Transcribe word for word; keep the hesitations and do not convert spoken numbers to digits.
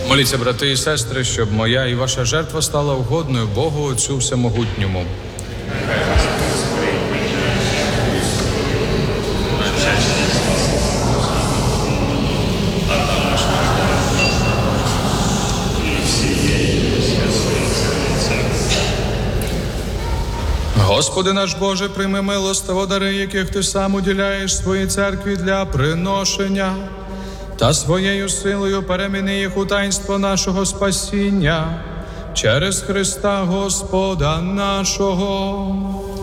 Моліться, брати і сестри, щоб моя і ваша жертва стала угодною Богу Отцю Всемогутньому. Господи наш Боже, прийми милостиво дари, яких Ти сам уділяєш своїй церкві для приношення, та своєю силою переміни їх у таїнство нашого спасіння через Христа Господа нашого.